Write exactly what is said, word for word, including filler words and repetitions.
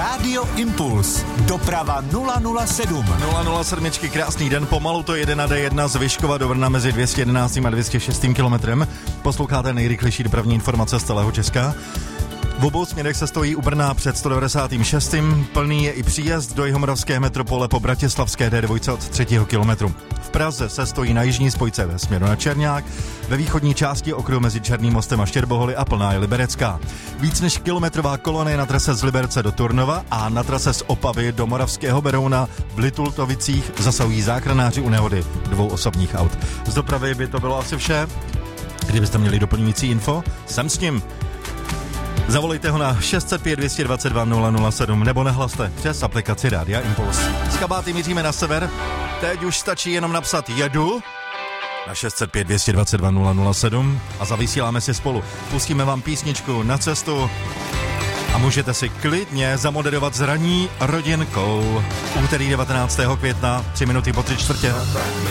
Rádio Impuls. Doprava nula nula sedm. nula nula sedm, krásný den, pomalu to jede na D jedna z Vyškova do Brna mezi dvě stě jedenáct a dvě stě šest kilometrem. Posloucháte nejrychlejší dopravní informace z celého Česka. V obou směrech se stojí u Brna před sto devadesát šest. Plný je i příjezd do jihomoravské metropole po bratislavské D dva od třetího kilometru. V Praze se stojí na jižní spojce ve směru na Černák, ve východní části okruhu mezi Černým mostem a Štěrboholy a plná je Liberecká. Víc než kilometrová kolona je na trase z Liberce do Turnova a na trase z Opavy do Moravského Berouna v Litultovicích zasahují záchranáři u nehody dvou osobních aut. Z dopravy by to bylo asi vše. Kdybyste měli doplňující info, jsem s ním. Zavolejte ho na šest set pět, dvě stě dvacet dva, nula nula sedm nebo nehlaste přes aplikaci Rádia Impuls. Z Kabáty míříme na sever. Teď už stačí jenom napsat jedu na šest set pět, dvě stě dvacet dva, nula nula sedm a zavysíláme si spolu. Pustíme vám písničku Na cestu a můžete si klidně zamoderovat s ranní rodinkou. Úterý devatenáctého května, tři minuty po tři čtvrtě.